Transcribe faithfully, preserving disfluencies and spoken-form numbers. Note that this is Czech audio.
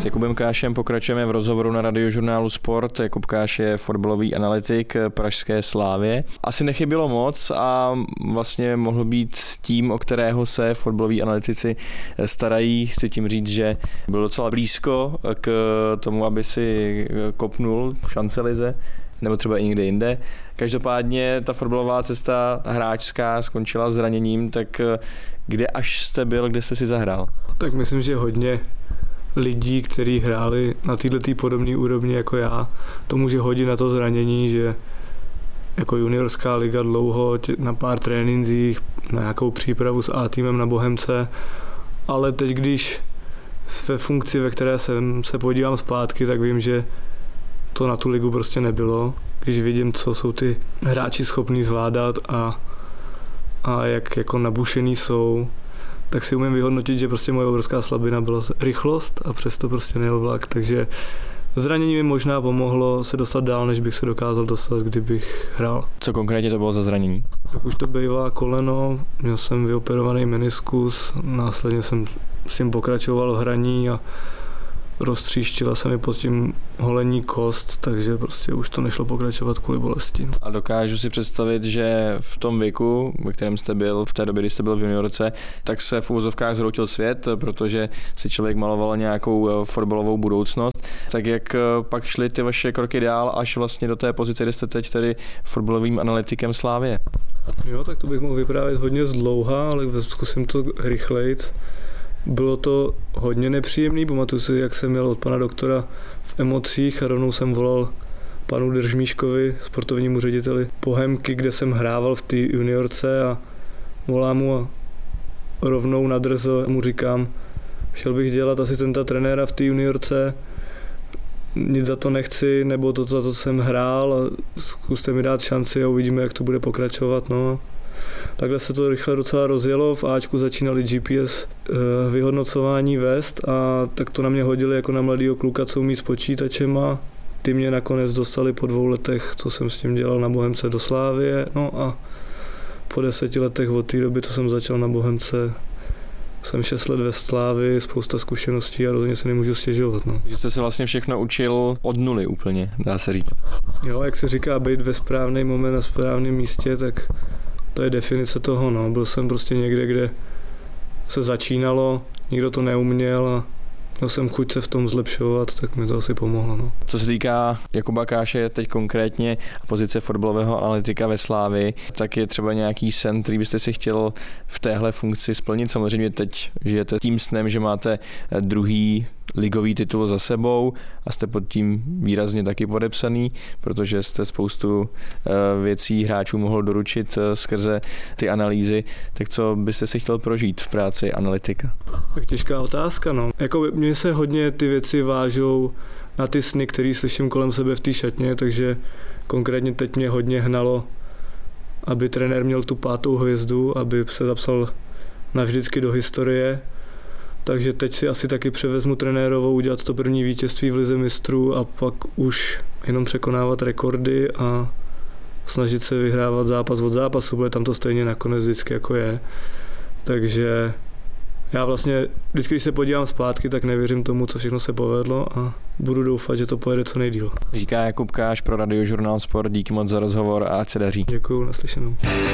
S Jakubem Kášem pokračujeme v rozhovoru na Radiožurnálu Sport. Jakub Káš je fotbalový analytik pražské Slávie. Asi nechybělo moc a vlastně mohl být tím, o kterého se fotbaloví analytici starají. Chci tím říct, že byl docela blízko k tomu, aby si kopnul v šancelize, nebo třeba i někde jinde. Každopádně ta fotbalová cesta hráčská skončila zraněním, tak kde až jste byl, kde jste si zahrál? Tak myslím, že hodně lidí, kteří hráli na této podobné úrovni jako já, to může hodit na to zranění, že jako juniorská liga dlouho na pár trénincích, na nějakou přípravu s A týmem na Bohemce, ale teď, když ve funkci, ve které jsem se podívám zpátky, tak vím, že to na tu ligu prostě nebylo. Když vidím, co jsou ty hráči schopní zvládat a, a jak jako nabušený jsou, tak si umím vyhodnotit, že prostě moje obrovská slabina byla rychlost a přesto prostě nejel vlak. Takže zranění mi možná pomohlo se dostat dál, než bych se dokázal dostat, kdybych hrál. Co konkrétně to bylo za zranění? Tak už to bývá koleno, měl jsem vyoperovaný meniskus, následně jsem s tím pokračoval v hraní a roztříštila se mi pod tím holení kost, takže prostě už to nešlo pokračovat kvůli bolesti. A dokážu si představit, že v tom věku, ve kterém jste byl, v té době, kdy jste byl v juniorce, tak se v úvozovkách zhroutil svět, protože si člověk maloval nějakou fotbalovou budoucnost. Tak jak pak šly ty vaše kroky dál až vlastně do té pozice, kde jste teď tedy fotbalovým analytikem Slávie? Jo, tak to bych mohl vyprávět hodně zdlouha, ale zkusím to rychlejc. Bylo to hodně nepříjemný, pamatuju si, jak jsem měl od pana doktora v emocích a rovnou jsem volal panu Držmíškovi, sportovnímu řediteli Bohemky, kde jsem hrával v té juniorce a volám mu a rovnou nadrzo mu říkám, chtěl bych dělat asistenta trenéra v té juniorce, nic za to nechci, nebo to, za to jsem hrál a zkuste mi dát šanci a uvidíme, jak to bude pokračovat. No. Takhle se to rychle docela rozjelo, v Ačku začínali G P S vyhodnocování vést a tak to na mě hodili jako na mladýho kluka, co umí s počítačem a ty mě nakonec dostali po dvou letech, co jsem s tím dělal na Bohemce do Slávie, no a po deseti letech od té doby, co jsem začal na Bohemce, jsem šest let ve Slávii, spousta zkušeností a rozhodně se nemůžu stěžovat. No. Že jste se vlastně všechno učil od nuly úplně, dá se říct. Jo, jak se říká, být ve správný moment na správném místě, tak to je definice toho, no. Byl jsem prostě někde, kde se začínalo, nikdo to neuměl a měl jsem chuť se v tom zlepšovat, tak mi to asi pomohlo, no. Co se týká Jakuba Káše, teď konkrétně pozice fotbalového analytika ve Slávii, tak je třeba nějaký sen, který byste si chtěl v téhle funkci splnit. Samozřejmě teď žijete tím snem, že máte druhý ligový titul za sebou a jste pod tím výrazně taky podepsaný, protože jste spoustu věcí hráčů mohl doručit skrze ty analýzy. Tak co byste si chtěl prožít v práci analytika? Tak těžká otázka, no. Jako mně se hodně ty věci vážou na ty sny, které slyším kolem sebe v té šatně, takže konkrétně teď mě hodně hnalo, aby trenér měl tu pátou hvězdu, aby se zapsal navždycky do historie. Takže teď si asi taky převezmu trenérovou, udělat to první vítězství v lize mistrů a pak už jenom překonávat rekordy a snažit se vyhrávat zápas od zápasu, bude tam to stejně nakonec vždycky jako je. Takže já vlastně vždycky, když se podívám zpátky, tak nevěřím tomu, co všechno se povedlo a budu doufat, že to pojede co nejdýl. Říká Jakub Káš pro Radiožurnál Sport, díky moc za rozhovor a ať se daří. Děkuju, naslyšenou.